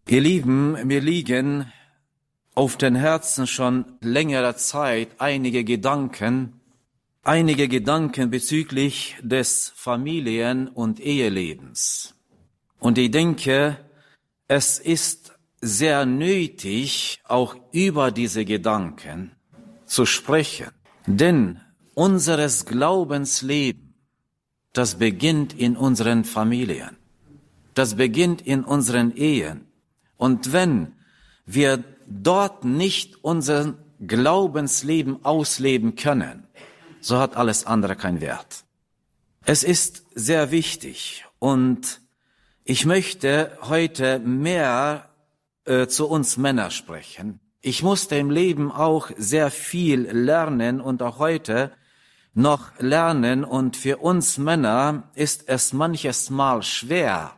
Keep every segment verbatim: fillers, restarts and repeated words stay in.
Ihr Lieben, mir liegen auf den Herzen schon längere Zeit einige Gedanken, einige Gedanken bezüglich des Familien- und Ehelebens. Und ich denke, es ist sehr nötig, auch über diese Gedanken zu sprechen. Denn unseres Glaubensleben, das beginnt in unseren Familien, das beginnt in unseren Ehen. Und wenn wir dort nicht unser Glaubensleben ausleben können, so hat alles andere keinen Wert. Es ist sehr wichtig und ich möchte heute mehr äh, zu uns Männern sprechen. Ich musste im Leben auch sehr viel lernen und auch heute noch lernen, und für uns Männer ist es manches Mal schwer,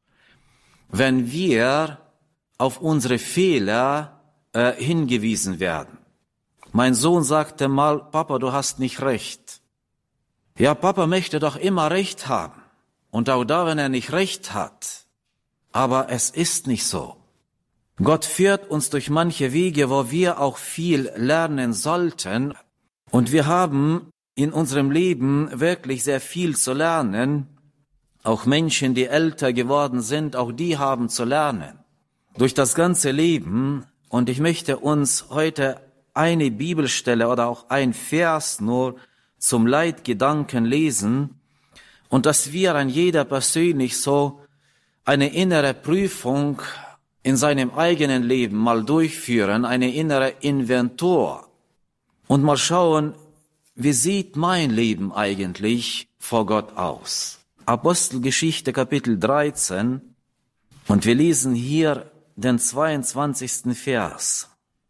wenn wir auf unsere Fehler äh, hingewiesen werden. Mein Sohn sagte mal: Papa, du hast nicht recht. Ja, Papa möchte doch immer recht haben. Und auch da, wenn er nicht recht hat. Aber es ist nicht so. Gott führt uns durch manche Wege, wo wir auch viel lernen sollten. Und wir haben in unserem Leben wirklich sehr viel zu lernen. Auch Menschen, die älter geworden sind, auch die haben zu lernen. Durch das ganze Leben. Und ich möchte uns heute eine Bibelstelle oder auch ein Vers nur zum Leitgedanken lesen. Und dass wir an jeder persönlich so eine innere Prüfung in seinem eigenen Leben mal durchführen, eine innere Inventur. Und mal schauen, wie sieht mein Leben eigentlich vor Gott aus? Apostelgeschichte Kapitel dreizehn, und wir lesen hier den zweiundzwanzigsten Vers.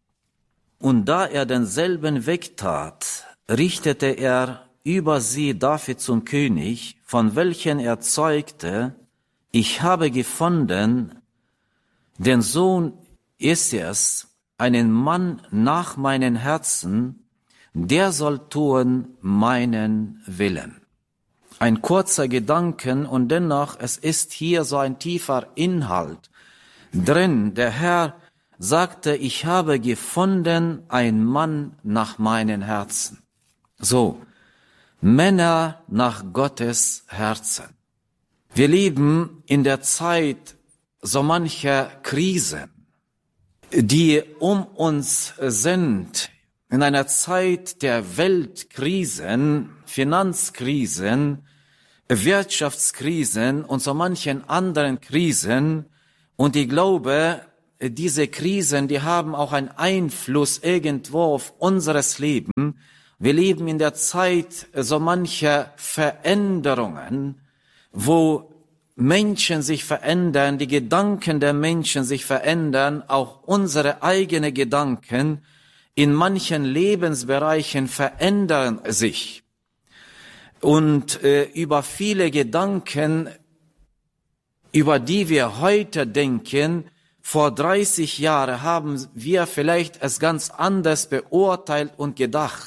Und da er denselben wegtat, richtete er über sie David zum König, von welchen er zeugte: Ich habe gefunden den Sohn Issees, einen Mann nach meinem Herzen, der soll tun meinen Willen. Ein kurzer Gedanken, und dennoch, es ist hier so ein tiefer Inhalt drin. Der Herr sagte: Ich habe gefunden einen Mann nach meinem Herzen. So, Männer nach Gottes Herzen. Wir leben in der Zeit so mancher Krisen, die um uns sind, in einer Zeit der Weltkrisen, Finanzkrisen, Wirtschaftskrisen und so manchen anderen Krisen. Und ich glaube, diese Krisen, die haben auch einen Einfluss irgendwo auf unseres Leben. Wir leben in der Zeit so mancher Veränderungen, wo Menschen sich verändern, die Gedanken der Menschen sich verändern, auch unsere eigenen Gedanken in manchen Lebensbereichen verändern sich. Und äh, über viele Gedanken, über die wir heute denken, vor dreißig Jahren haben wir vielleicht es ganz anders beurteilt und gedacht.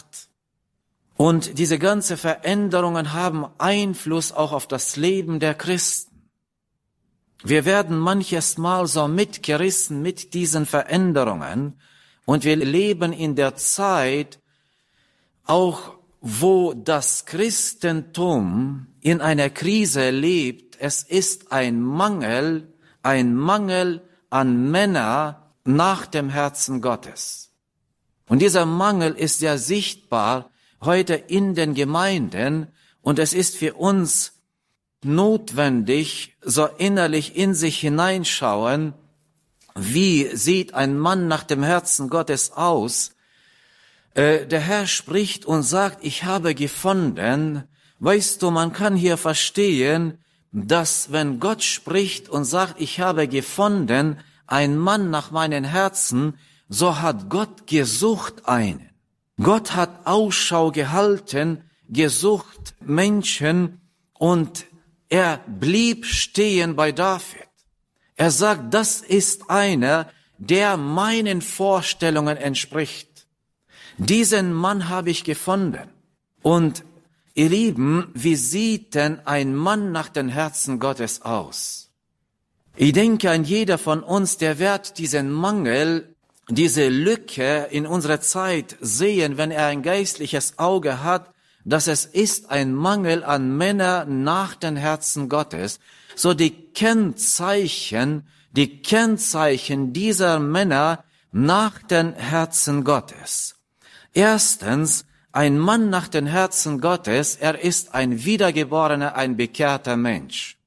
Und diese ganzen Veränderungen haben Einfluss auch auf das Leben der Christen. Wir werden manches Mal so mitgerissen mit diesen Veränderungen, und wir leben in der Zeit auch, wo das Christentum in einer Krise lebt. Es ist ein Mangel, ein Mangel an Männer nach dem Herzen Gottes. Und dieser Mangel ist ja sichtbar heute in den Gemeinden, und es ist für uns notwendig, so innerlich in sich hineinschauen, wie sieht ein Mann nach dem Herzen Gottes aus? Äh, der Herr spricht und sagt: Ich habe gefunden. Weißt du, man kann hier verstehen, dass wenn Gott spricht und sagt: Ich habe gefunden einen Mann nach meinem Herzen, so hat Gott gesucht einen. Gott hat Ausschau gehalten, gesucht Menschen, und er blieb stehen bei David. Er sagt: Das ist einer, der meinen Vorstellungen entspricht. Diesen Mann habe ich gefunden. Und ihr Lieben, wie sieht denn ein Mann nach dem Herzen Gottes aus? Ich denke, ein jeder von uns, der wird diesen Mangel, diese Lücke in unserer Zeit sehen, wenn er ein geistliches Auge hat, dass es ist ein Mangel an Männern nach dem Herzen Gottes. So die Kennzeichen, die Kennzeichen dieser Männer nach dem Herzen Gottes. Erstens, ein Mann nach dem Herzen Gottes, er ist ein wiedergeborener, ein bekehrter Mensch.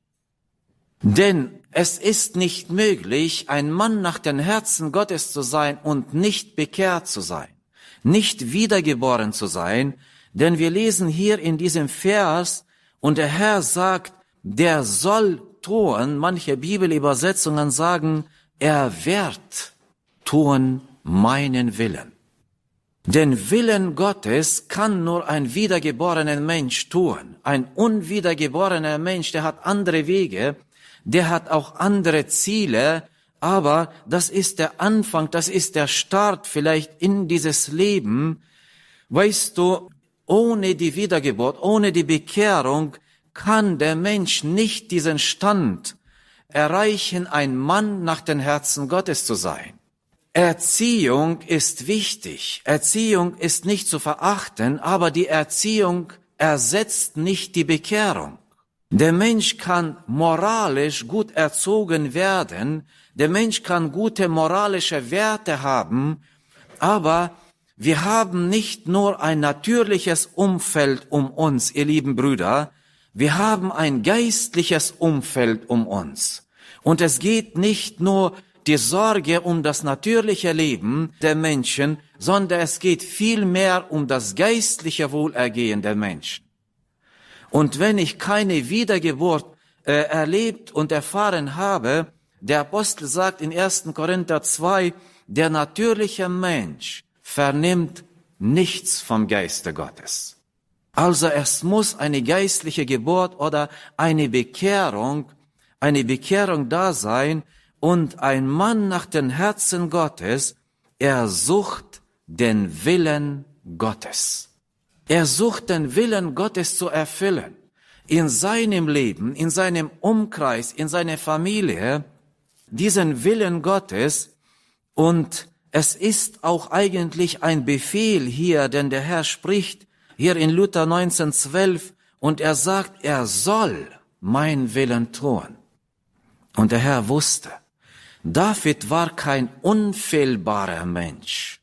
Denn es ist nicht möglich, ein Mann nach dem Herzen Gottes zu sein und nicht bekehrt zu sein, nicht wiedergeboren zu sein, denn wir lesen hier in diesem Vers, und der Herr sagt, der soll tun, manche Bibelübersetzungen sagen, er wird tun meinen Willen. Den Willen Gottes kann nur ein wiedergeborener Mensch tun. Ein unwiedergeborener Mensch, der hat andere Wege, der hat auch andere Ziele, aber das ist der Anfang, das ist der Start vielleicht in dieses Leben. Weißt du, ohne die Wiedergeburt, ohne die Bekehrung kann der Mensch nicht diesen Stand erreichen, ein Mann nach dem Herzen Gottes zu sein. Erziehung ist wichtig. Erziehung ist nicht zu verachten, aber die Erziehung ersetzt nicht die Bekehrung. Der Mensch kann moralisch gut erzogen werden, der Mensch kann gute moralische Werte haben, aber wir haben nicht nur ein natürliches Umfeld um uns, ihr lieben Brüder, wir haben ein geistliches Umfeld um uns. Und es geht nicht nur die Sorge um das natürliche Leben der Menschen, sondern es geht vielmehr um das geistliche Wohlergehen der Menschen. Und wenn ich keine Wiedergeburt äh, erlebt und erfahren habe, der Apostel sagt in ersten Korinther zwei, der natürliche Mensch vernimmt nichts vom Geiste Gottes. Also es muss eine geistliche Geburt oder eine Bekehrung, eine Bekehrung da sein, und ein Mann nach dem Herzen Gottes, er sucht den Willen Gottes. Er sucht den Willen Gottes zu erfüllen. In seinem Leben, in seinem Umkreis, in seiner Familie, diesen Willen Gottes. Und es ist auch eigentlich ein Befehl hier, denn der Herr spricht hier in Luther neunzehn zwölf und er sagt, er soll mein Willen tun. Und der Herr wusste, David war kein unfehlbarer Mensch,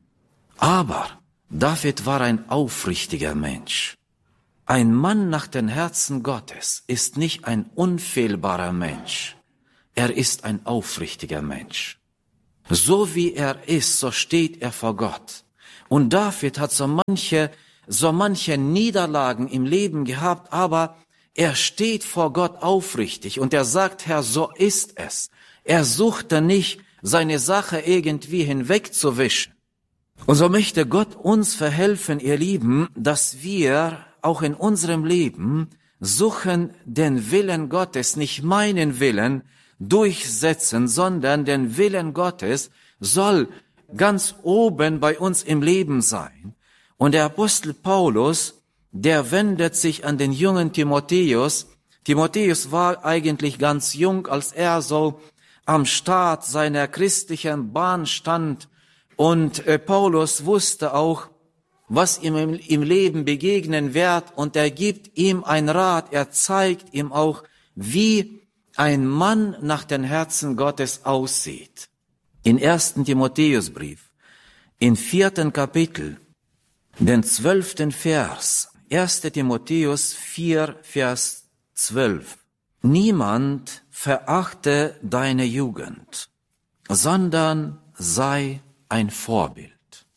aber David war ein aufrichtiger Mensch. Ein Mann nach dem Herzen Gottes ist nicht ein unfehlbarer Mensch, er ist ein aufrichtiger Mensch. So wie er ist, so steht er vor Gott. Und David hat so manche, so manche Niederlagen im Leben gehabt, aber er steht vor Gott aufrichtig und er sagt, Herr, so ist es. Er suchte nicht, seine Sache irgendwie hinwegzuwischen. Und so möchte Gott uns verhelfen, ihr Lieben, dass wir auch in unserem Leben suchen den Willen Gottes, nicht meinen Willen durchsetzen, sondern den Willen Gottes soll ganz oben bei uns im Leben sein. Und der Apostel Paulus, der wendet sich an den jungen Timotheus. Timotheus war eigentlich ganz jung, als er so am Start seiner christlichen Bahn stand. Und äh, Paulus wusste auch, was ihm im, im Leben begegnen wird. Und er gibt ihm einen Rat. Er zeigt ihm auch, wie ein Mann nach dem Herzen Gottes aussieht. In ersten Timotheusbrief, in vierten Kapitel, den zwölften Vers, erster Timotheus vier, Vers zwölf. Niemand verachte deine Jugend, sondern sei ein Vorbild.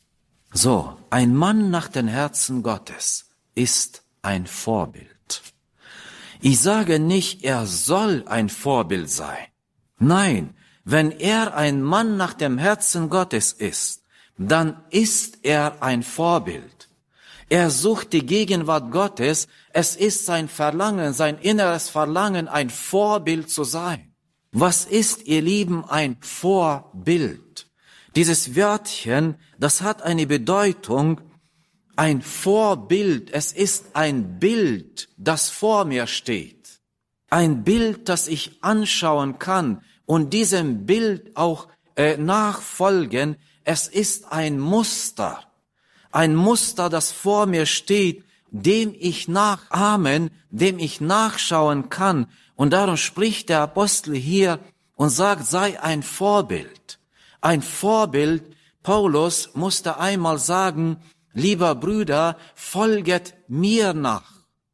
So, ein Mann nach dem Herzen Gottes ist ein Vorbild. Ich sage nicht, er soll ein Vorbild sein. Nein, wenn er ein Mann nach dem Herzen Gottes ist, dann ist er ein Vorbild. Er sucht die Gegenwart Gottes. Es ist sein Verlangen, sein inneres Verlangen, ein Vorbild zu sein. Was ist, ihr Lieben, ein Vorbild? Dieses Wörtchen, das hat eine Bedeutung, ein Vorbild. Es ist ein Bild, das vor mir steht. ein Bild, das ich anschauen kann und diesem Bild auch äh, nachfolgen. Es ist ein Muster, ein Muster, das vor mir steht, dem ich nachahmen, dem ich nachschauen kann. Und darum spricht der Apostel hier und sagt, sei ein Vorbild. Ein Vorbild. Paulus musste einmal sagen, lieber Brüder, folget mir nach.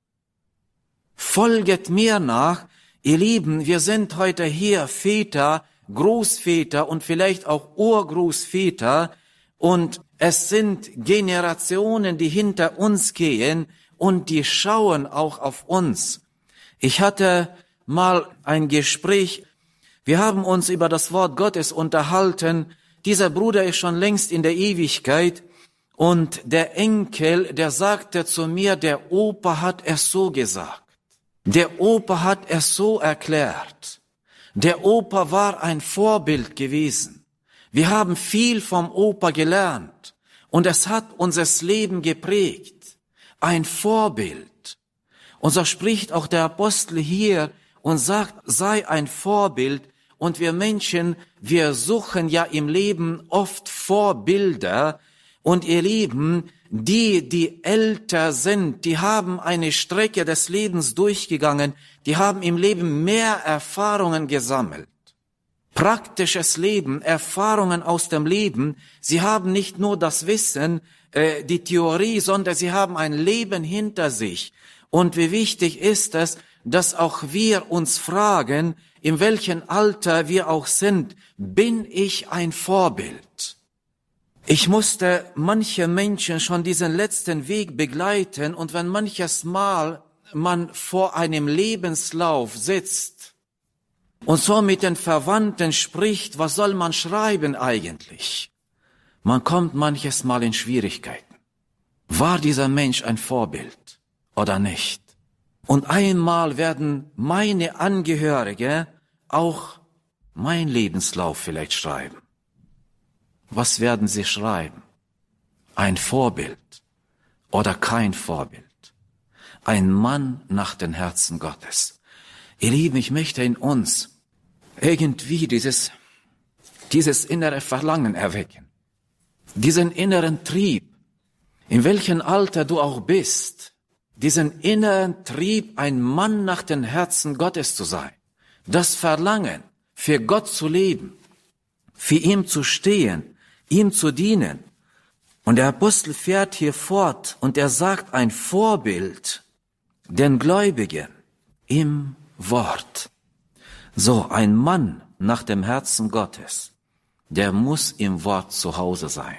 Folget mir nach. Ihr Lieben, wir sind heute hier Väter, Großväter und vielleicht auch Urgroßväter, und es sind Generationen, die hinter uns gehen und die schauen auch auf uns. Ich hatte mal ein Gespräch, wir haben uns über das Wort Gottes unterhalten. Dieser Bruder ist schon längst in der Ewigkeit und der Enkel, der sagte zu mir, der Opa hat es so gesagt. Der Opa hat es so erklärt. Der Opa war ein Vorbild gewesen. Wir haben viel vom Opa gelernt und es hat unser Leben geprägt. Ein Vorbild. Und so spricht auch der Apostel hier und sagt, sei ein Vorbild. Und wir Menschen, wir suchen ja im Leben oft Vorbilder. Und ihr Lieben, die, die älter sind, die haben eine Strecke des Lebens durchgegangen, die haben im Leben mehr Erfahrungen gesammelt. Praktisches Leben, Erfahrungen aus dem Leben. Sie haben nicht nur das Wissen, äh, die Theorie, sondern sie haben ein Leben hinter sich. Und wie wichtig ist es, dass auch wir uns fragen, in welchem Alter wir auch sind, bin ich ein Vorbild? Ich musste manche Menschen schon diesen letzten Weg begleiten, und wenn manches Mal man vor einem Lebenslauf sitzt und so mit den Verwandten spricht, was soll man schreiben eigentlich? Man kommt manches Mal in Schwierigkeiten. War dieser Mensch ein Vorbild oder nicht? Und einmal werden meine Angehörige auch mein Lebenslauf vielleicht schreiben. Was werden sie schreiben? Ein Vorbild oder kein Vorbild? Ein Mann nach dem Herzen Gottes. Ihr Lieben, ich möchte in uns irgendwie dieses, dieses innere Verlangen erwecken. Diesen inneren Trieb, in welchem Alter du auch bist, diesen inneren Trieb, ein Mann nach dem Herzen Gottes zu sein. Das Verlangen, für Gott zu leben, für ihn zu stehen, ihm zu dienen. Und der Apostel fährt hier fort und er sagt ein Vorbild den Gläubigen im Wort. So, ein Mann nach dem Herzen Gottes, der muss im Wort zu Hause sein.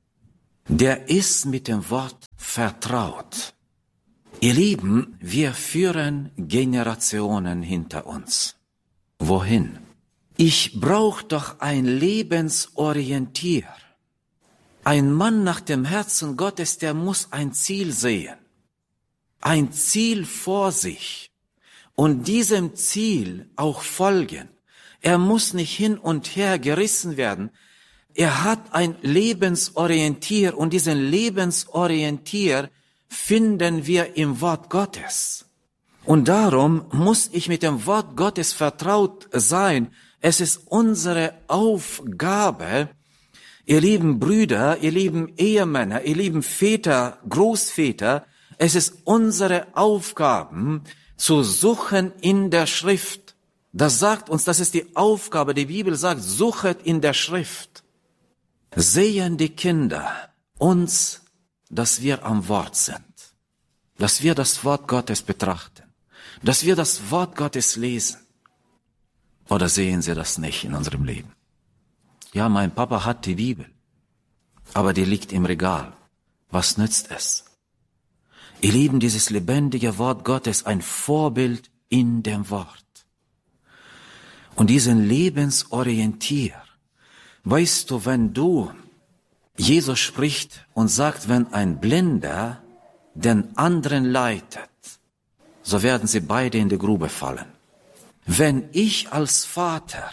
Der ist mit dem Wort vertraut. Ihr Lieben, wir führen Generationen hinter uns. Wohin? Ich brauche doch ein Lebensorientier. Ein Mann nach dem Herzen Gottes, der muss ein Ziel sehen. Ein Ziel vor sich. Und diesem Ziel auch folgen. Er muss nicht hin und her gerissen werden. Er hat ein Lebensorientier und diesen Lebensorientier finden wir im Wort Gottes. Und darum muss ich mit dem Wort Gottes vertraut sein. Es ist unsere Aufgabe, ihr lieben Brüder, ihr lieben Ehemänner, ihr lieben Väter, Großväter, es ist unsere Aufgabe, zu suchen in der Schrift. Das sagt uns, das ist die Aufgabe. Die Bibel sagt, suchet in der Schrift. Sehen die Kinder uns, dass wir am Wort sind, dass wir das Wort Gottes betrachten, dass wir das Wort Gottes lesen. Oder sehen sie das nicht in unserem Leben? Ja, mein Papa hat die Bibel, aber die liegt im Regal. Was nützt es? Ihr Lieben, dieses lebendige Wort Gottes, ein Vorbild in dem Wort. Und diesen Lebensorientier, weißt du, wenn du, Jesus spricht und sagt, wenn ein Blinder den anderen leitet, so werden sie beide in die Grube fallen. Wenn ich als Vater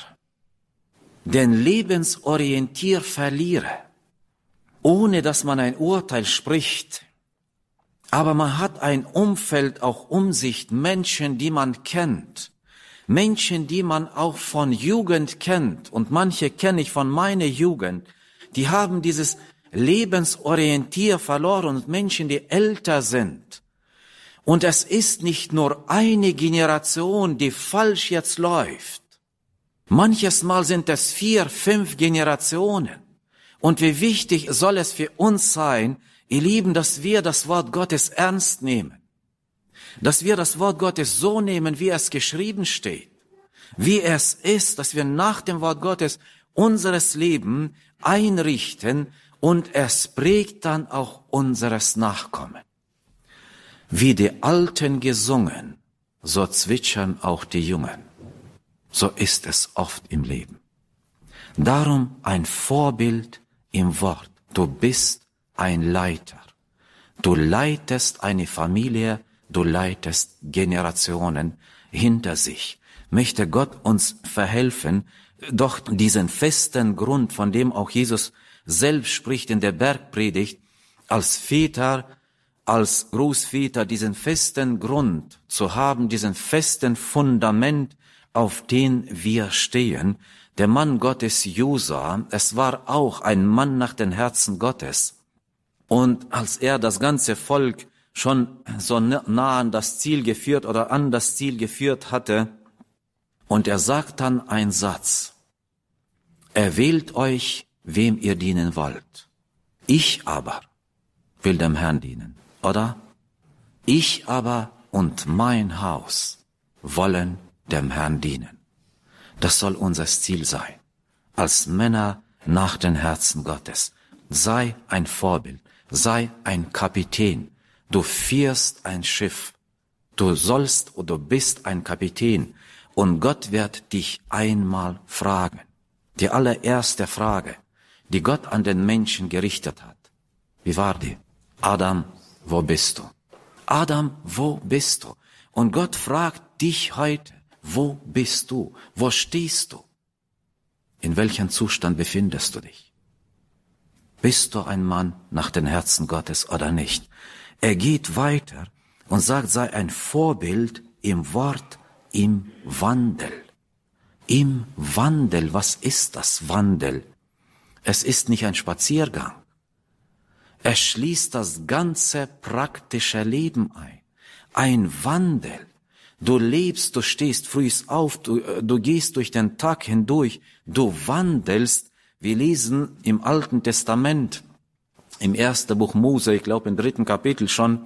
den Lebensorientier verliere, ohne dass man ein Urteil spricht, aber man hat ein Umfeld auch um sich, Menschen, die man kennt, Menschen, die man auch von Jugend kennt, und manche kenne ich von meiner Jugend, die haben dieses Lebensorientier verloren, und Menschen, die älter sind. Und es ist nicht nur eine Generation, die falsch jetzt läuft. Manches Mal sind es vier, fünf Generationen. Und wie wichtig soll es für uns sein, ihr Lieben, dass wir das Wort Gottes ernst nehmen. Dass wir das Wort Gottes so nehmen, wie es geschrieben steht. Wie es ist, dass wir nach dem Wort Gottes unseres Leben einrichten und es prägt dann auch unseres Nachkommen. Wie die Alten gesungen, so zwitschern auch die Jungen. So ist es oft im Leben. Darum ein Vorbild im Wort. Du bist ein Leiter. Du leitest eine Familie, du leitest Generationen hinter sich. Möchte Gott uns verhelfen, doch diesen festen Grund, von dem auch Jesus selbst spricht in der Bergpredigt, als Väter, als Großväter, diesen festen Grund zu haben, diesen festen Fundament, auf den wir stehen. Der Mann Gottes Josa, es war auch ein Mann nach dem Herzen Gottes. Und als er das ganze Volk schon so nah an das Ziel geführt oder an das Ziel geführt hatte, und er sagt dann einen Satz: Erwählt euch, wem ihr dienen wollt. Ich aber will dem Herrn dienen, oder? Ich aber und mein Haus wollen dem Herrn dienen. Das soll unser Ziel sein, als Männer nach dem Herzen Gottes. Sei ein Vorbild, sei ein Kapitän. Du führst ein Schiff. Du sollst oder du bist ein Kapitän. Und Gott wird dich einmal fragen. Die allererste Frage, die Gott an den Menschen gerichtet hat. Wie war die? Adam, wo bist du? Adam, wo bist du? Und Gott fragt dich heute, wo bist du? Wo stehst du? In welchem Zustand befindest du dich? Bist du ein Mann nach dem Herzen Gottes oder nicht? Er geht weiter und sagt, sei ein Vorbild im Wort, im Wandel. Im Wandel, was ist das Wandel? Es ist nicht ein Spaziergang. Es schließt das ganze praktische Leben ein. Ein Wandel. Du lebst, du stehst früh auf, du, du gehst durch den Tag hindurch, du wandelst. Wir lesen im Alten Testament, im ersten Buch Mose, ich glaube im dritten Kapitel schon,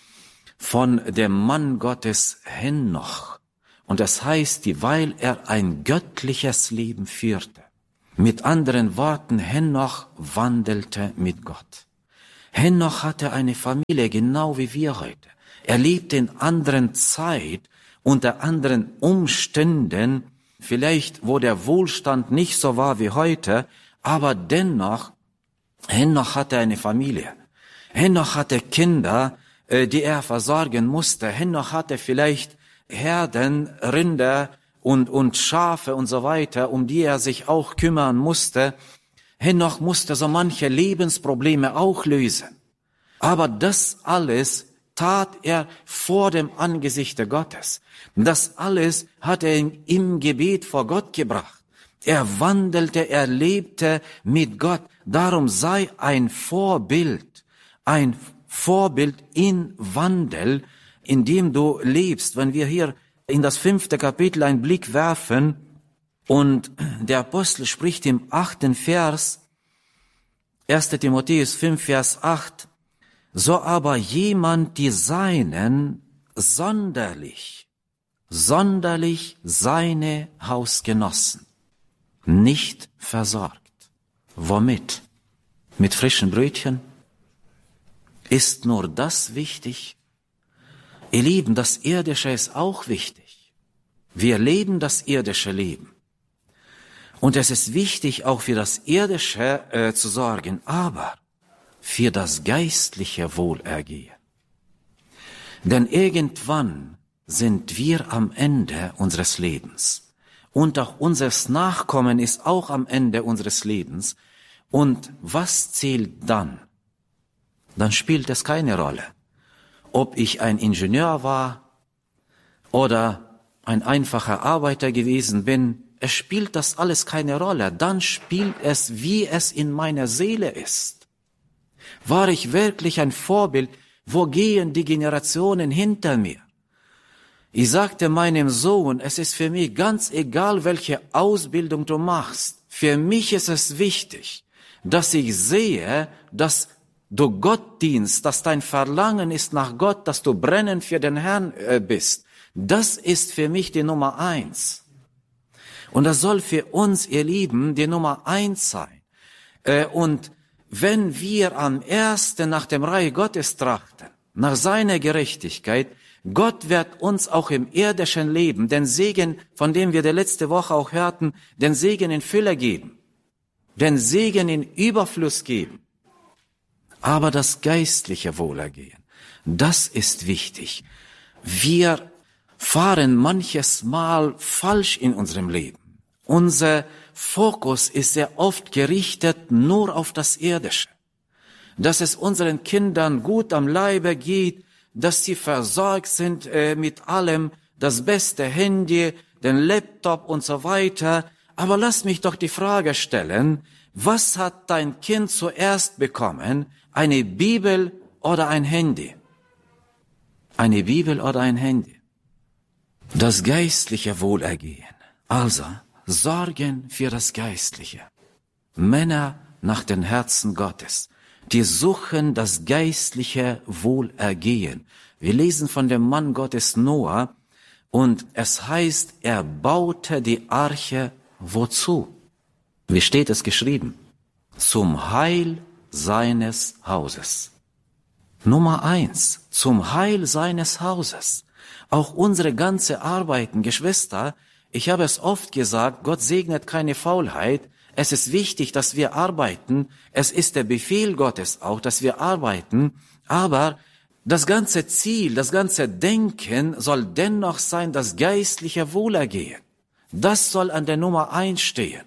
von dem Mann Gottes Henoch. Und das heißt, weil er ein göttliches Leben führte. Mit anderen Worten, Henoch wandelte mit Gott. Henoch hatte eine Familie, genau wie wir heute. Er lebte in anderen Zeit, unter anderen Umständen, vielleicht wo der Wohlstand nicht so war wie heute, aber dennoch, Henoch hatte eine Familie. Henoch hatte Kinder, die er versorgen musste. Henoch hatte vielleicht Herden, Rinder und, und Schafe und so weiter, um die er sich auch kümmern musste. Henoch musste so manche Lebensprobleme auch lösen. Aber das alles tat er vor dem Angesichte Gottes. Das alles hat er im Gebet vor Gott gebracht. Er wandelte, er lebte mit Gott. Darum sei ein Vorbild, ein Vorbild in Wandel, in dem du lebst. Wenn wir hier in das fünfte Kapitel einen Blick werfen und der Apostel spricht im achten Vers, erster Timotheus fünf, Vers acht, so aber jemand die Seinen sonderlich, sonderlich seine Hausgenossen nicht versorgt. Womit? Mit frischen Brötchen? Ist nur das wichtig? Ihr Lieben, das Irdische ist auch wichtig. Wir leben das irdische Leben. Und es ist wichtig, auch für das Irdische äh, zu sorgen, aber für das geistliche Wohlergehen. Denn irgendwann sind wir am Ende unseres Lebens. Und auch unseres Nachkommen ist auch am Ende unseres Lebens. Und was zählt dann? Dann spielt es keine Rolle, ob ich ein Ingenieur war oder ein einfacher Arbeiter gewesen bin, es spielt das alles keine Rolle. Dann spielt es, wie es in meiner Seele ist. War ich wirklich ein Vorbild? Wo gehen die Generationen hinter mir? Ich sagte meinem Sohn, es ist für mich ganz egal, welche Ausbildung du machst. Für mich ist es wichtig, dass ich sehe, dass du Gott dienst, dass dein Verlangen ist nach Gott, dass du brennend für den Herrn bist. Das ist für mich die Nummer eins. Und das soll für uns, ihr Lieben, die Nummer eins sein. Und wenn wir am ersten nach dem Reich Gottes trachten, nach seiner Gerechtigkeit, Gott wird uns auch im irdischen Leben den Segen, von dem wir die letzte Woche auch hörten, den Segen in Fülle geben, den Segen in Überfluss geben. Aber das geistliche Wohlergehen, das ist wichtig. Wir fahren manches Mal falsch in unserem Leben. Unser Fokus ist sehr oft gerichtet nur auf das Irdische. Dass es unseren Kindern gut am Leibe geht, dass sie versorgt sind äh, mit allem, das beste Handy, den Laptop und so weiter. Aber lass mich doch die Frage stellen, was hat dein Kind zuerst bekommen? Eine Bibel oder ein Handy? Eine Bibel oder ein Handy? Das geistliche Wohlergehen. Also, sorgen für das Geistliche. Männer nach dem Herzen Gottes. Die suchen das geistliche Wohlergehen. Wir lesen von dem Mann Gottes Noah und es heißt, er baute die Arche wozu? Wie steht es geschrieben? Zum Heil seines Hauses. Nummer eins, zum Heil seines Hauses. Auch unsere ganze Arbeiten, Geschwister, ich habe es oft gesagt, Gott segnet keine Faulheit. Es ist wichtig, dass wir arbeiten. Es ist der Befehl Gottes auch, dass wir arbeiten. Aber das ganze Ziel, das ganze Denken soll dennoch sein, das geistliche Wohlergehen. Das soll an der Nummer eins stehen.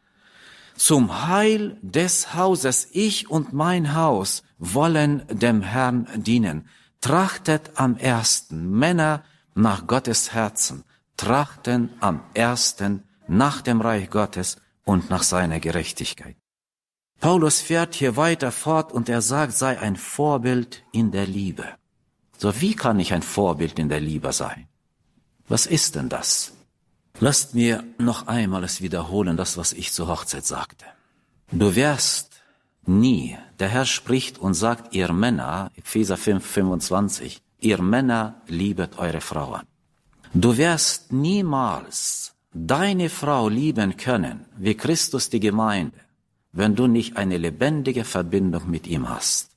Zum Heil des Hauses, ich und mein Haus wollen dem Herrn dienen. Trachtet am ersten, Männer nach Gottes Herzen, trachten am ersten nach dem Reich Gottes und nach seiner Gerechtigkeit. Paulus fährt hier weiter fort und er sagt, sei ein Vorbild in der Liebe. So, wie kann ich ein Vorbild in der Liebe sein? Was ist denn das? Lasst mir noch einmal es wiederholen, das, was ich zur Hochzeit sagte. Du wirst nie, der Herr spricht und sagt, ihr Männer, Epheser fünf, fünfundzwanzig, ihr Männer liebet eure Frauen. Du wirst niemals deine Frau lieben können, wie Christus die Gemeinde, wenn du nicht eine lebendige Verbindung mit ihm hast.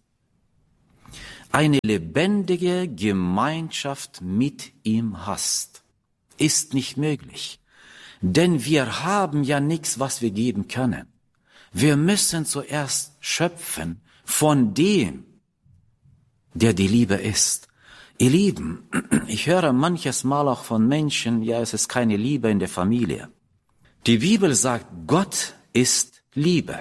Eine lebendige Gemeinschaft mit ihm hast, ist nicht möglich. Denn wir haben ja nichts, was wir geben können. Wir müssen zuerst schöpfen von dem, der die Liebe ist. Ihr Lieben, ich höre manches Mal auch von Menschen, ja, es ist keine Liebe in der Familie. Die Bibel sagt, Gott ist Liebe.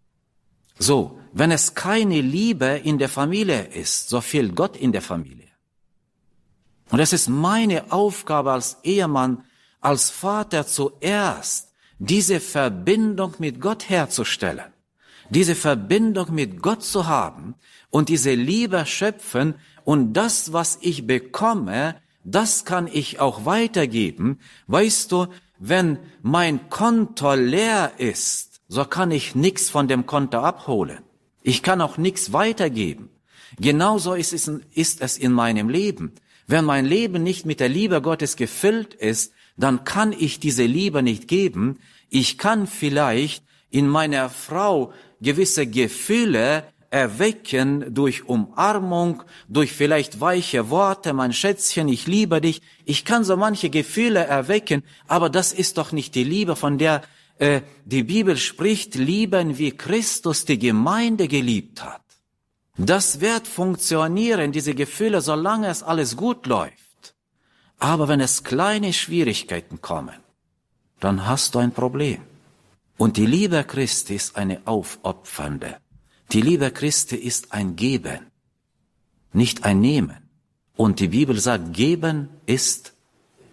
So, wenn es keine Liebe in der Familie ist, so fehlt Gott in der Familie. Und es ist meine Aufgabe als Ehemann, als Vater zuerst diese Verbindung mit Gott herzustellen, diese Verbindung mit Gott zu haben und diese Liebe schöpfen. Und das, was ich bekomme, das kann ich auch weitergeben. Weißt du, wenn mein Konto leer ist, so kann ich nichts von dem Konto abholen. Ich kann auch nichts weitergeben. Genauso ist es, ist es in meinem Leben. Wenn mein Leben nicht mit der Liebe Gottes gefüllt ist, dann kann ich diese Liebe nicht geben. Ich kann vielleicht in meiner Frau gewisse Gefühle erwecken durch Umarmung, durch vielleicht weiche Worte, mein Schätzchen, ich liebe dich. Ich kann so manche Gefühle erwecken, aber das ist doch nicht die Liebe, von der äh, die Bibel spricht, lieben wie Christus die Gemeinde geliebt hat. Das wird funktionieren, diese Gefühle, solange es alles gut läuft. Aber wenn es kleine Schwierigkeiten kommen, dann hast du ein Problem. Und die Liebe Christi ist eine aufopfernde. Die Liebe Christi ist ein Geben, nicht ein Nehmen. Und die Bibel sagt, Geben ist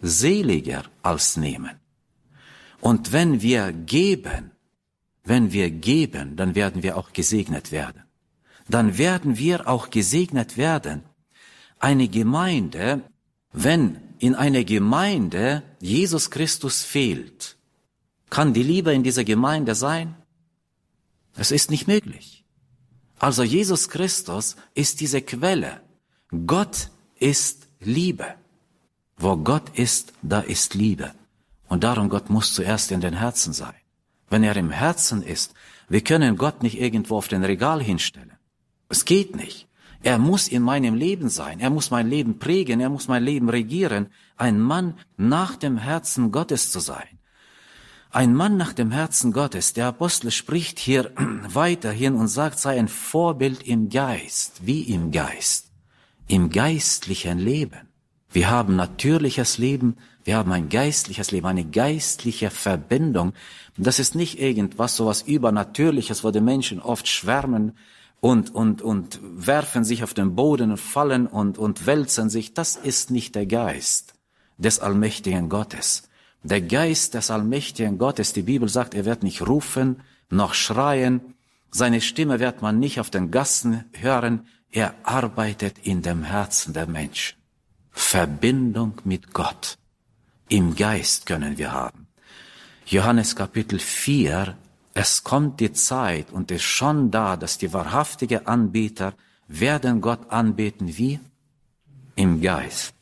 seliger als nehmen. Und wenn wir geben, wenn wir geben, dann werden wir auch gesegnet werden. Dann werden wir auch gesegnet werden. Eine Gemeinde, wenn in einer Gemeinde Jesus Christus fehlt, kann die Liebe in dieser Gemeinde sein? Es ist nicht möglich. Also Jesus Christus ist diese Quelle. Gott ist Liebe. Wo Gott ist, da ist Liebe. Und darum, Gott muss zuerst in den Herzen sein. Wenn er im Herzen ist, wir können Gott nicht irgendwo auf den Regal hinstellen. Es geht nicht. Er muss in meinem Leben sein. Er muss mein Leben prägen. Er muss mein Leben regieren. Ein Mann nach dem Herzen Gottes zu sein. Ein Mann nach dem Herzen Gottes. Der Apostel spricht hier weiterhin und sagt, sei ein Vorbild im Geist. Wie im Geist? Im geistlichen Leben. Wir haben natürliches Leben, wir haben ein geistliches Leben, eine geistliche Verbindung. Das ist nicht irgendwas, sowas Übernatürliches, wo die Menschen oft schwärmen und, und, und werfen sich auf den Boden und fallen und, und wälzen sich. Das ist nicht der Geist des allmächtigen Gottes. Der Geist des allmächtigen Gottes, die Bibel sagt, er wird nicht rufen, noch schreien. Seine Stimme wird man nicht auf den Gassen hören. Er arbeitet in dem Herzen der Menschen. Verbindung mit Gott. Im Geist können wir haben. Johannes Kapitel vier, es kommt die Zeit und ist schon da, dass die wahrhaftigen Anbeter werden Gott anbeten wie? Im Geist.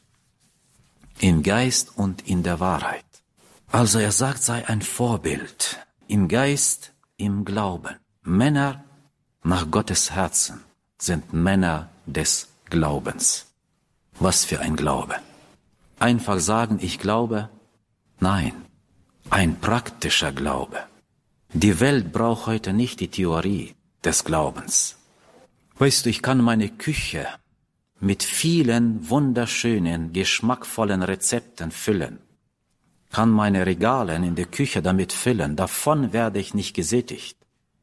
Im Geist und in der Wahrheit. Also er sagt, sei ein Vorbild. Im Geist, im Glauben. Männer nach Gottes Herzen sind Männer des Glaubens. Was für ein Glaube. Einfach sagen, ich glaube? Nein, ein praktischer Glaube. Die Welt braucht heute nicht die Theorie des Glaubens. Weißt du, ich kann meine Küche mit vielen wunderschönen, geschmackvollen Rezepten füllen. Kann meine Regale in der Küche damit füllen. Davon werde ich nicht gesättigt.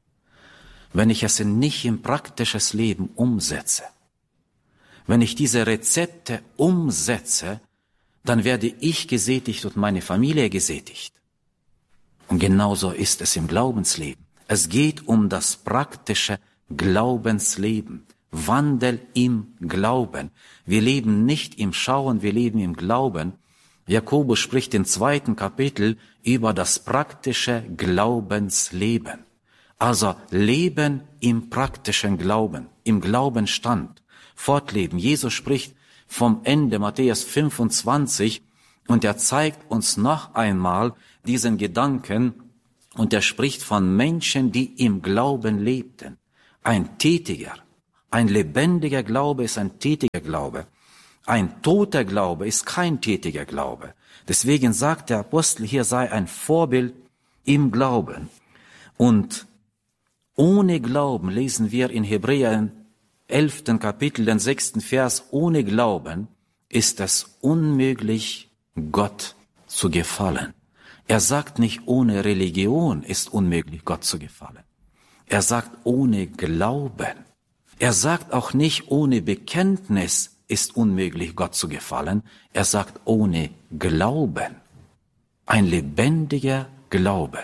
Wenn ich es nicht im praktisches Leben umsetze. Wenn ich diese Rezepte umsetze, dann werde ich gesättigt und meine Familie gesättigt. Und genauso ist es im Glaubensleben. Es geht um das praktische Glaubensleben. Wandel im Glauben. Wir leben nicht im Schauen, wir leben im Glauben. Jakobus spricht im zweiten Kapitel über das praktische Glaubensleben. Also Leben im praktischen Glauben, im Glaubenstand. Fortleben. Jesus spricht vom Ende, Matthäus fünfundzwanzig, und er zeigt uns noch einmal diesen Gedanken, und er spricht von Menschen, die im Glauben lebten. Ein tätiger, ein lebendiger Glaube ist ein tätiger Glaube. Ein toter Glaube ist kein tätiger Glaube. Deswegen sagt der Apostel hier, sei ein Vorbild im Glauben. Und ohne Glauben, lesen wir in Hebräer elften Kapitel, den sechsten Vers, ohne Glauben ist es unmöglich, Gott zu gefallen. Er sagt nicht, ohne Religion ist unmöglich, Gott zu gefallen. Er sagt, ohne Glauben. Er sagt auch nicht, ohne Bekenntnis ist unmöglich, Gott zu gefallen. Er sagt, ohne Glauben. Ein lebendiger Glaube.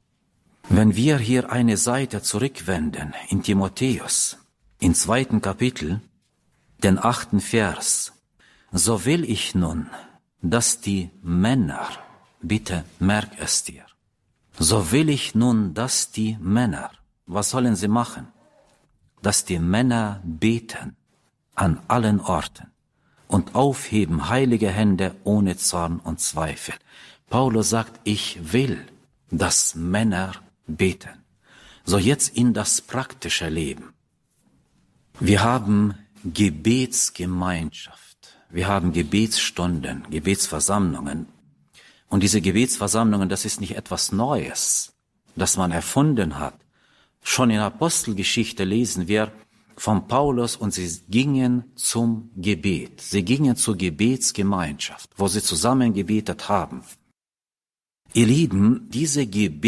Wenn wir hier eine Seite zurückwenden in Timotheus, im zweiten Kapitel, den achten Vers, so will ich nun, dass die Männer, bitte merk es dir, so will ich nun, dass die Männer, was sollen sie machen? Dass die Männer beten an allen Orten und aufheben heilige Hände ohne Zorn und Zweifel. Paulus sagt, ich will, dass Männer beten. So jetzt in das praktische Leben. Wir haben Gebetsgemeinschaft, wir haben Gebetsstunden, Gebetsversammlungen. Und diese Gebetsversammlungen, das ist nicht etwas Neues, das man erfunden hat. Schon in der Apostelgeschichte lesen wir von Paulus, und sie gingen zum Gebet. Sie gingen zur Gebetsgemeinschaft, wo sie zusammen gebetet haben. Ihr Lieben, diese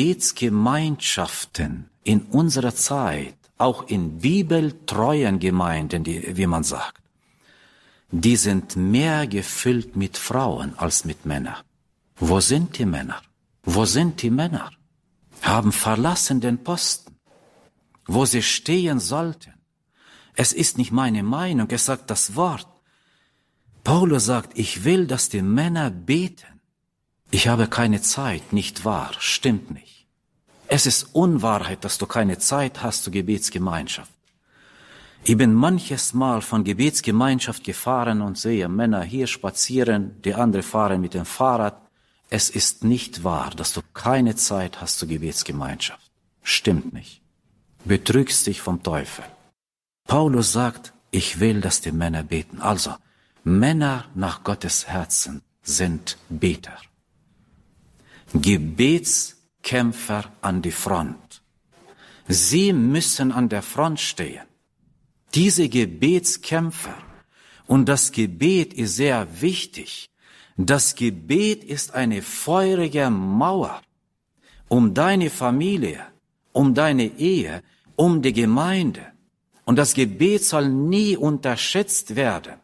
Gebetsgemeinschaften in unserer Zeit, auch in bibeltreuen Gemeinden, die, wie man sagt, die sind mehr gefüllt mit Frauen als mit Männern. Wo sind die Männer? Wo sind die Männer? Haben verlassen den Posten, wo sie stehen sollten. Es ist nicht meine Meinung, es sagt das Wort. Paulus sagt, ich will, dass die Männer beten. Ich habe keine Zeit, nicht wahr, stimmt nicht. Es ist Unwahrheit, dass du keine Zeit hast zur Gebetsgemeinschaft. Ich bin manches Mal von Gebetsgemeinschaft gefahren und sehe Männer hier spazieren, die anderen fahren mit dem Fahrrad. Es ist nicht wahr, dass du keine Zeit hast zur Gebetsgemeinschaft. Stimmt nicht. Betrügst dich vom Teufel. Paulus sagt, ich will, dass die Männer beten. Also, Männer nach Gottes Herzen sind Beter. Gebetskämpfer an die Front. Sie müssen an der Front stehen. Diese Gebetskämpfer, und das Gebet ist sehr wichtig, das Gebet ist eine feurige Mauer um deine Familie, um deine Ehe, um die Gemeinde. Und das Gebet soll nie unterschätzt werden.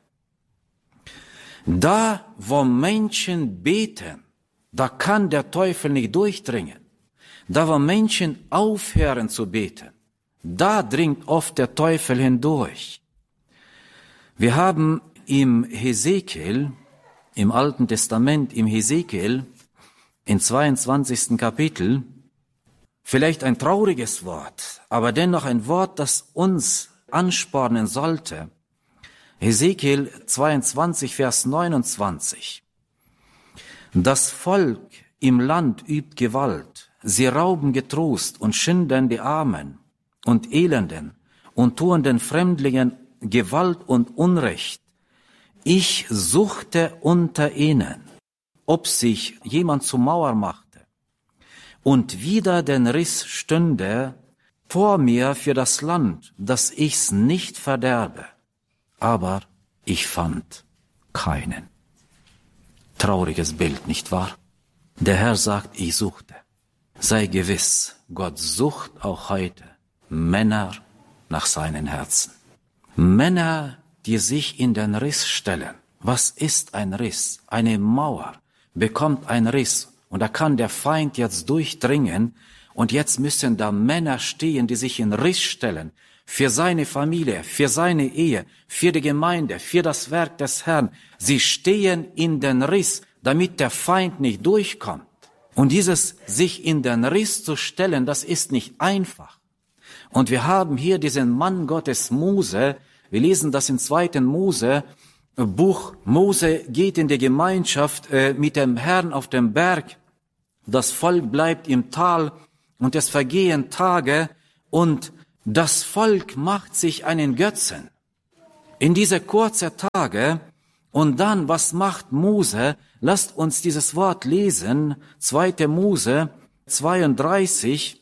Da, wo Menschen beten, da kann der Teufel nicht durchdringen. Da, wo Menschen aufhören zu beten, da dringt oft der Teufel hindurch. Wir haben im Hesekiel, im Alten Testament, im Hesekiel, im zweiundzwanzigsten Kapitel, vielleicht ein trauriges Wort, aber dennoch ein Wort, das uns anspornen sollte. Hesekiel zweiundzwanzig, Vers neunundzwanzig. Das Volk im Land übt Gewalt, sie rauben Getrost und schinden die Armen und Elenden und tun den Fremdlingen Gewalt und Unrecht. Ich suchte unter ihnen, ob sich jemand zur Mauer machte, und wieder den Riss stünde vor mir für das Land, dass ich's nicht verderbe. Aber ich fand keinen. Trauriges Bild, nicht wahr? Der Herr sagt, ich suchte. Sei gewiss, Gott sucht auch heute Männer nach seinen Herzen. Männer, die sich in den Riss stellen. Was ist ein Riss? Eine Mauer bekommt einen Riss und da kann der Feind jetzt durchdringen und jetzt müssen da Männer stehen, die sich in Riss stellen für seine Familie, für seine Ehe, für die Gemeinde, für das Werk des Herrn. Sie stehen in den Riss, damit der Feind nicht durchkommt. Und dieses sich in den Riss zu stellen, das ist nicht einfach. Und wir haben hier diesen Mann Gottes Mose. Wir lesen das im zweiten Mose Buch. Mose geht in die Gemeinschaft äh, mit dem Herrn auf dem Berg. Das Volk bleibt im Tal und es vergehen Tage und das Volk macht sich einen Götzen in diese kurzen Tage. Und dann, was macht Mose? Lasst uns dieses Wort lesen. zweiter Mose zweiunddreißig,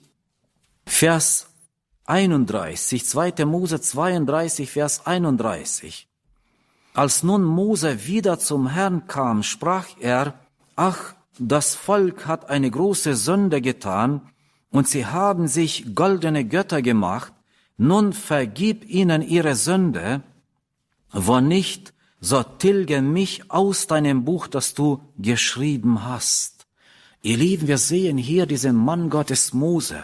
Vers einunddreißig. zweiter Mose zweiunddreißig, Vers einunddreißig. Als nun Mose wieder zum Herrn kam, sprach er, ach, das Volk hat eine große Sünde getan, und sie haben sich goldene Götter gemacht. Nun vergib ihnen ihre Sünde, wo nicht, so tilge mich aus deinem Buch, das du geschrieben hast. Ihr Lieben, wir sehen hier diesen Mann Gottes Mose.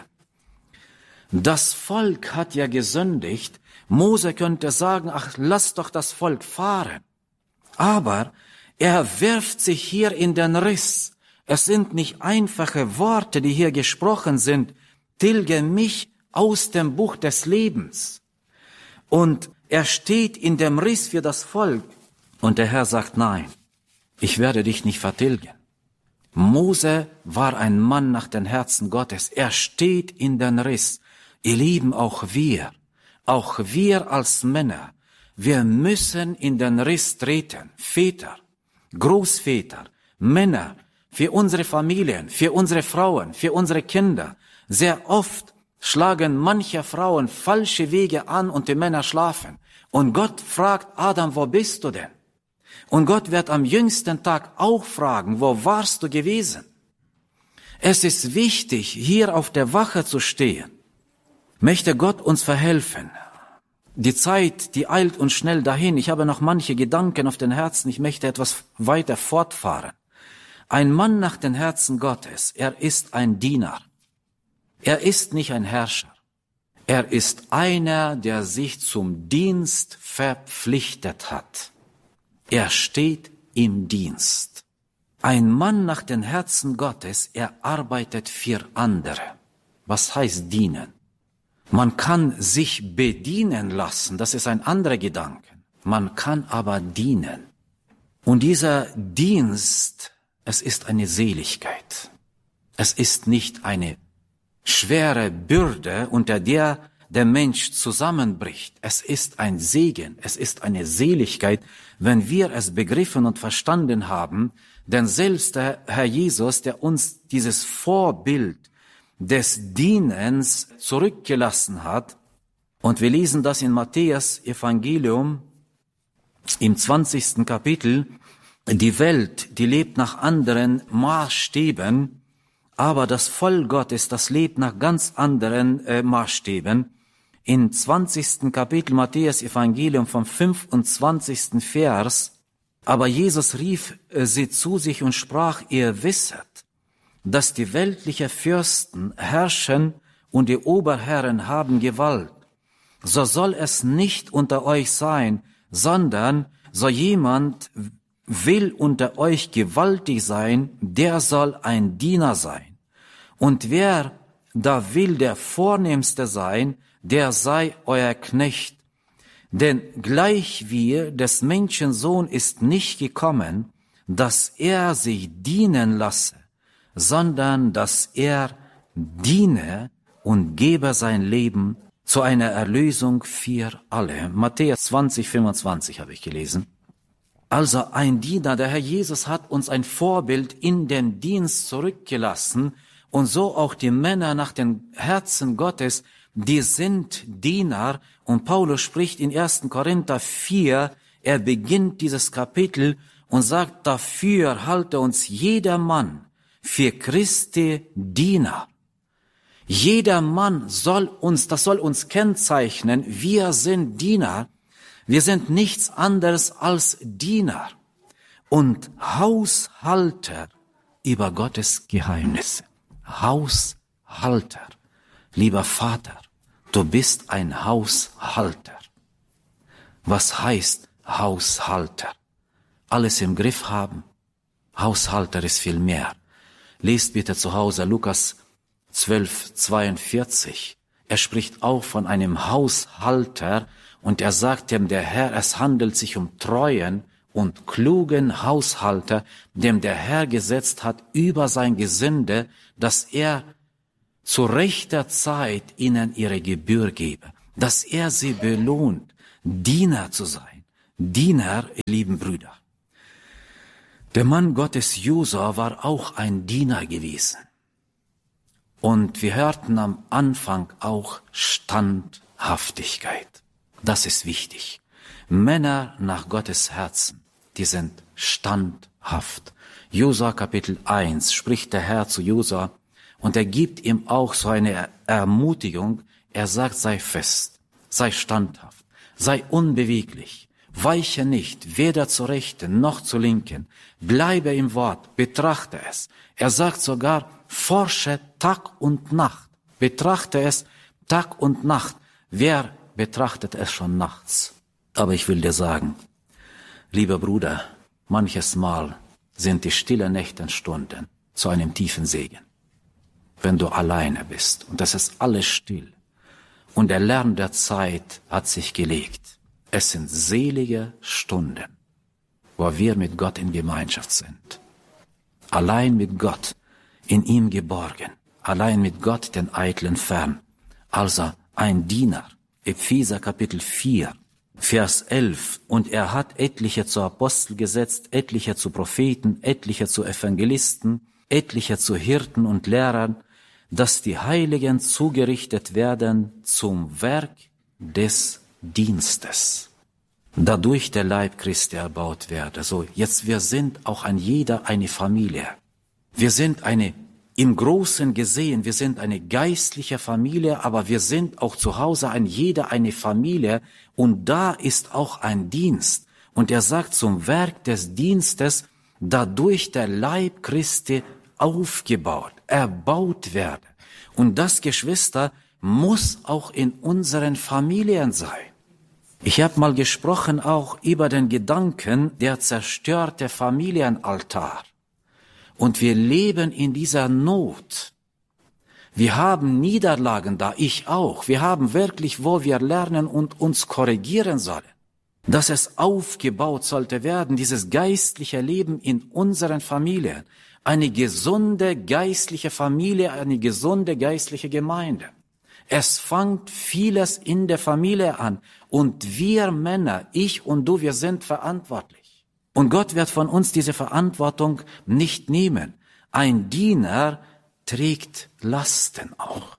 Das Volk hat ja gesündigt. Mose könnte sagen, ach, lass doch das Volk fahren. Aber er wirft sich hier in den Riss. Es sind nicht einfache Worte, die hier gesprochen sind. Tilge mich aus dem Buch des Lebens. Und er steht in dem Riss für das Volk. Und der Herr sagt, nein, ich werde dich nicht vertilgen. Mose war ein Mann nach dem Herzen Gottes. Er steht in den Riss. Ihr Lieben, auch wir, auch wir als Männer, wir müssen in den Riss treten. Väter, Großväter, Männer, für unsere Familien, für unsere Frauen, für unsere Kinder. Sehr oft schlagen manche Frauen falsche Wege an und die Männer schlafen. Und Gott fragt Adam, wo bist du denn? Und Gott wird am jüngsten Tag auch fragen, wo warst du gewesen? Es ist wichtig, hier auf der Wache zu stehen. Möchte Gott uns verhelfen. Die Zeit, die eilt uns schnell dahin. Ich habe noch manche Gedanken auf den Herzen. Ich möchte etwas weiter fortfahren. Ein Mann nach dem Herzen Gottes, er ist ein Diener. Er ist nicht ein Herrscher. Er ist einer, der sich zum Dienst verpflichtet hat. Er steht im Dienst. Ein Mann nach dem Herzen Gottes, er arbeitet für andere. Was heißt dienen? Man kann sich bedienen lassen, das ist ein anderer Gedanke. Man kann aber dienen. Und dieser Dienst, es ist eine Seligkeit. Es ist nicht eine schwere Bürde, unter der der Mensch zusammenbricht. Es ist ein Segen, es ist eine Seligkeit, wenn wir es begriffen und verstanden haben, denn selbst der Herr Jesus, der uns dieses Vorbild des Dienens zurückgelassen hat, und wir lesen das in Matthäus Evangelium im zwanzigsten Kapitel, die Welt, die lebt nach anderen Maßstäben, aber das Volk Gottes, das lebt nach ganz anderen äh, Maßstäben. Im zwanzigsten Kapitel Matthäus Evangelium vom fünfundzwanzigsten Vers, aber Jesus rief äh, sie zu sich und sprach, ihr wisset, dass die weltlichen Fürsten herrschen und die Oberherren haben Gewalt. So soll es nicht unter euch sein, sondern so jemand will unter euch gewaltig sein, der soll ein Diener sein. Und wer da will der Vornehmste sein, der sei euer Knecht. Denn gleich wie des Menschensohn ist nicht gekommen, dass er sich dienen lasse, sondern dass er diene und gebe sein Leben zu einer Erlösung für alle. Matthäus zwanzig, fünfundzwanzig habe ich gelesen. Also ein Diener, der Herr Jesus hat uns ein Vorbild in den Dienst zurückgelassen und so auch die Männer nach dem Herzen Gottes, die sind Diener. Und Paulus spricht in ersten Korinther vier, er beginnt dieses Kapitel und sagt, dafür halte uns jeder Mann für Christi Diener. Jeder Mann soll uns, das soll uns kennzeichnen, wir sind Diener. Wir sind nichts anderes als Diener und Haushalter über Gottes Geheimnisse. Haushalter. Lieber Vater, du bist ein Haushalter. Was heißt Haushalter? Alles im Griff haben? Haushalter ist viel mehr. Lest bitte zu Hause Lukas zwölf, zweiundvierzig. Er spricht auch von einem Haushalter, und er sagt dem der Herr, es handelt sich um treuen und klugen Haushalter, dem der Herr gesetzt hat über sein Gesinde, dass er zu rechter Zeit ihnen ihre Gebühr gebe, dass er sie belohnt, Diener zu sein. Diener, ihr lieben Brüder. Der Mann Gottes Josua war auch ein Diener gewesen. Und wir hörten am Anfang auch Standhaftigkeit. Das ist wichtig. Männer nach Gottes Herzen, die sind standhaft. Josua Kapitel eins spricht der Herr zu Josua und er gibt ihm auch so eine Ermutigung. Er sagt, sei fest, sei standhaft, sei unbeweglich, weiche nicht, weder zur Rechten noch zur Linken, bleibe im Wort, betrachte es. Er sagt sogar, forsche Tag und Nacht, betrachte es Tag und Nacht. Wer betrachtet es schon nachts? Aber ich will dir sagen, lieber Bruder, manches Mal sind die stillen Nächtenstunden zu einem tiefen Segen. Wenn du alleine bist und das ist alles still und der Lärm der Zeit hat sich gelegt. Es sind selige Stunden, wo wir mit Gott in Gemeinschaft sind. Allein mit Gott, in ihm geborgen, allein mit Gott den Eitlen fern. Also ein Diener, Epheser Kapitel vier, Vers elf, und er hat etliche zu Apostel gesetzt, etliche zu Propheten, etliche zu Evangelisten, etliche zu Hirten und Lehrern, dass die Heiligen zugerichtet werden zum Werk des Dienstes, dadurch der Leib Christi erbaut werde. So, jetzt wir sind auch ein jeder eine Familie. Wir sind eine im Großen gesehen, wir sind eine geistliche Familie, aber wir sind auch zu Hause ein jeder eine Familie und da ist auch ein Dienst. Und er sagt zum Werk des Dienstes, dadurch der Leib Christi aufgebaut, erbaut werde. Und das, Geschwister, muss auch in unseren Familien sein. Ich habe mal gesprochen auch über den Gedanken, der zerstörte Familienaltar. Und wir leben in dieser Not. Wir haben Niederlagen da, ich auch. Wir haben wirklich, wo wir lernen und uns korrigieren sollen. Dass es aufgebaut sollte werden, dieses geistliche Leben in unseren Familien. Eine gesunde geistliche Familie, eine gesunde geistliche Gemeinde. Es fängt vieles in der Familie an. Und wir Männer, ich und du, wir sind verantwortlich. Und Gott wird von uns diese Verantwortung nicht nehmen. Ein Diener trägt Lasten auch.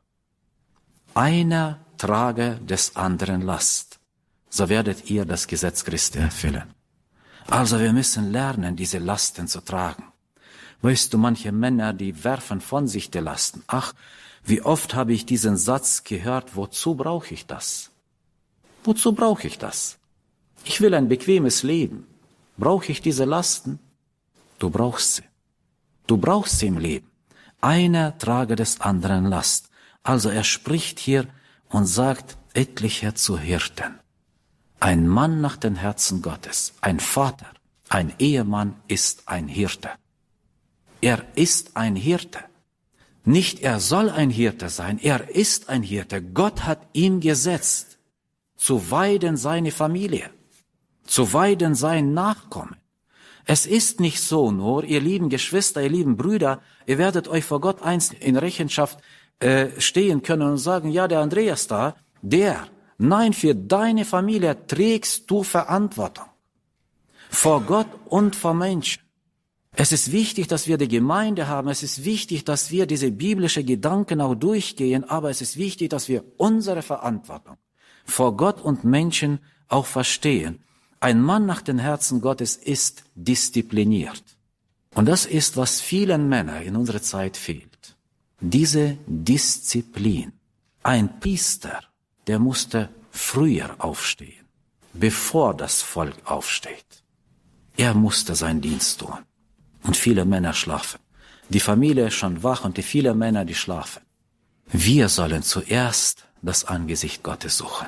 Einer trage des anderen Last. So werdet ihr das Gesetz Christi erfüllen. Also wir müssen lernen, diese Lasten zu tragen. Weißt du, manche Männer, die werfen von sich die Lasten. Ach, wie oft habe ich diesen Satz gehört, wozu brauche ich das? Wozu brauche ich das? Ich will ein bequemes Leben. Brauche ich diese Lasten? Du brauchst sie. Du brauchst sie im Leben. Einer trage des anderen Last. Also er spricht hier und sagt etliche zu Hirten. Ein Mann nach dem Herzen Gottes, ein Vater, ein Ehemann ist ein Hirte. Er ist ein Hirte. Nicht er soll ein Hirte sein, er ist ein Hirte. Gott hat ihn gesetzt, zu weiden seine Familie, zu weiden sein Nachkommen. Es ist nicht so nur, ihr lieben Geschwister, ihr lieben Brüder, ihr werdet euch vor Gott einst in Rechenschaft äh, stehen können und sagen, ja, der Andreas da, der, nein, für deine Familie trägst du Verantwortung. Vor Gott und vor Menschen. Es ist wichtig, dass wir die Gemeinde haben, es ist wichtig, dass wir diese biblischen Gedanken auch durchgehen, aber es ist wichtig, dass wir unsere Verantwortung vor Gott und Menschen auch verstehen. Ein Mann nach dem Herzen Gottes ist diszipliniert. Und das ist, was vielen Männern in unserer Zeit fehlt. Diese Disziplin. Ein Priester, der musste früher aufstehen, bevor das Volk aufsteht. Er musste seinen Dienst tun. Und viele Männer schlafen. Die Familie ist schon wach und die vielen Männer, die schlafen. Wir sollen zuerst das Angesicht Gottes suchen.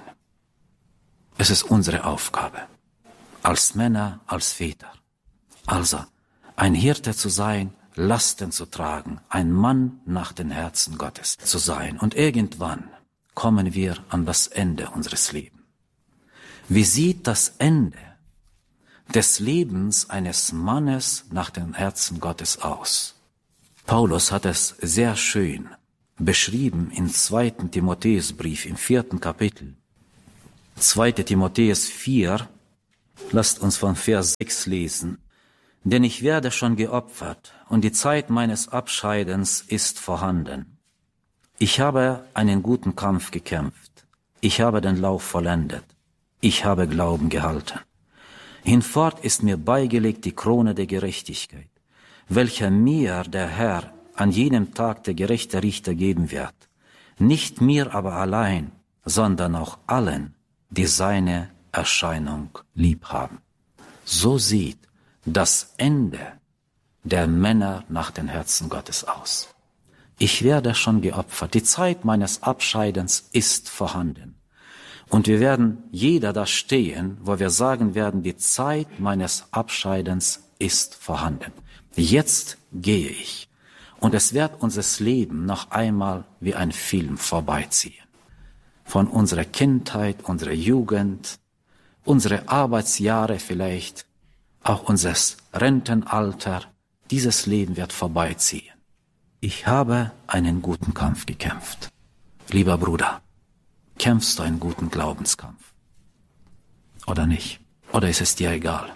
Es ist unsere Aufgabe. Als Männer, als Väter. Also, ein Hirte zu sein, Lasten zu tragen, ein Mann nach dem Herzen Gottes zu sein. Und irgendwann kommen wir an das Ende unseres Lebens. Wie sieht das Ende des Lebens eines Mannes nach dem Herzen Gottes aus? Paulus hat es sehr schön beschrieben im zweiten Timotheusbrief, im vierten Kapitel. zweiter Timotheus vier, lasst uns von Vers sechs lesen. Denn ich werde schon geopfert, und die Zeit meines Abscheidens ist vorhanden. Ich habe einen guten Kampf gekämpft. Ich habe den Lauf vollendet. Ich habe Glauben gehalten. Hinfort ist mir beigelegt die Krone der Gerechtigkeit, welche mir der Herr an jenem Tag der gerechte Richter geben wird. Nicht mir aber allein, sondern auch allen, die seine Erscheinung lieb haben. So sieht das Ende der Männer nach dem Herzen Gottes aus. Ich werde schon geopfert. Die Zeit meines Abscheidens ist vorhanden. Und wir werden jeder da stehen, wo wir sagen werden, die Zeit meines Abscheidens ist vorhanden. Jetzt gehe ich. Und es wird unser Leben noch einmal wie ein Film vorbeiziehen. Von unserer Kindheit, unserer Jugend, unsere Arbeitsjahre vielleicht, auch unser Rentenalter, dieses Leben wird vorbeiziehen. Ich habe einen guten Kampf gekämpft. Lieber Bruder, kämpfst du einen guten Glaubenskampf? Oder nicht? Oder ist es dir egal?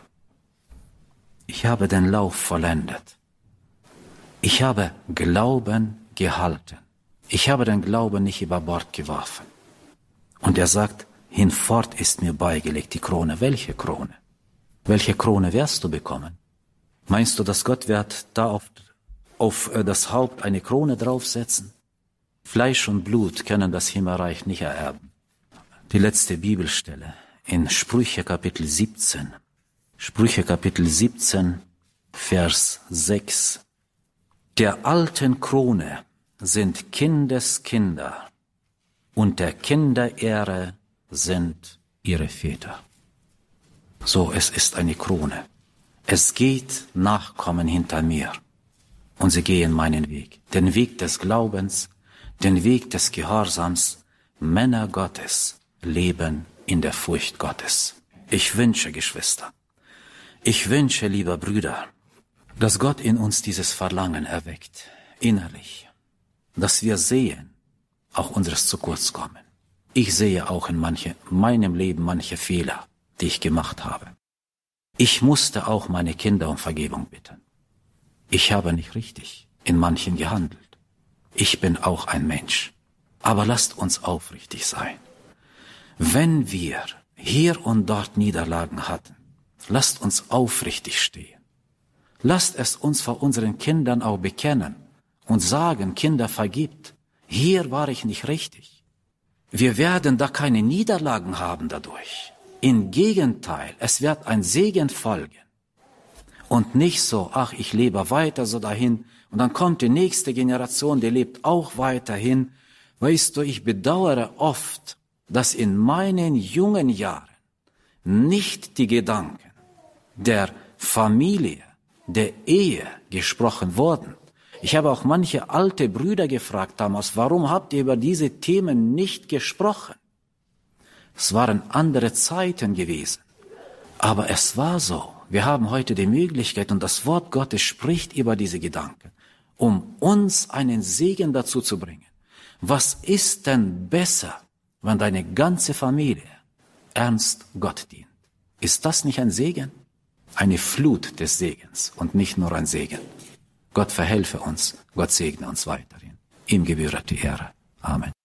Ich habe den Lauf vollendet. Ich habe Glauben gehalten. Ich habe den Glauben nicht über Bord geworfen. Und er sagt, hinfort ist mir beigelegt die Krone. Welche Krone? Welche Krone wirst du bekommen? Meinst du, dass Gott wird da auf auf das Haupt eine Krone draufsetzen. Fleisch und Blut können das Himmelreich nicht ererben. Die letzte Bibelstelle in Sprüche Kapitel siebzehn. Sprüche Kapitel siebzehn, Vers sechs. Der alten Krone sind Kindeskinder und der Kinderehre sind ihre Väter. So, es ist eine Krone. Es geht Nachkommen hinter mir und sie gehen meinen Weg. Den Weg des Glaubens, den Weg des Gehorsams. Männer Gottes leben in der Furcht Gottes. Ich wünsche, Geschwister, ich wünsche, lieber Brüder, dass Gott in uns dieses Verlangen erweckt, innerlich, dass wir sehen, auch unseres zu kurz kommen. Ich sehe auch in manche, meinem Leben manche Fehler, die ich gemacht habe. Ich musste auch meine Kinder um Vergebung bitten. Ich habe nicht richtig in manchen gehandelt. Ich bin auch ein Mensch. Aber lasst uns aufrichtig sein. Wenn wir hier und dort Niederlagen hatten, lasst uns aufrichtig stehen. Lasst es uns vor unseren Kindern auch bekennen und sagen, Kinder, vergibt. Hier war ich nicht richtig. Wir werden da keine Niederlagen haben dadurch. Im Gegenteil, es wird ein Segen folgen. Und nicht so, ach, ich lebe weiter so dahin. Und dann kommt die nächste Generation, die lebt auch weiterhin. Weißt du, ich bedauere oft, dass in meinen jungen Jahren nicht die Gedanken der Familie, der Ehe gesprochen wurden. Ich habe auch manche alte Brüder gefragt damals, warum habt ihr über diese Themen nicht gesprochen? Es waren andere Zeiten gewesen. Aber es war so. Wir haben heute die Möglichkeit und das Wort Gottes spricht über diese Gedanken, um uns einen Segen dazu zu bringen. Was ist denn besser, wenn deine ganze Familie ernst Gott dient? Ist das nicht ein Segen? Eine Flut des Segens und nicht nur ein Segen. Gott verhelfe uns, Gott segne uns weiterhin. Ihm gebührt die Ehre. Amen.